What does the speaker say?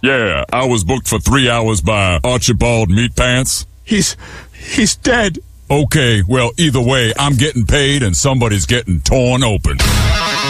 Yeah, I was booked for 3 hours by Archibald Meat Pants. He's dead. Okay, well, either way, I'm getting paid and somebody's getting torn open.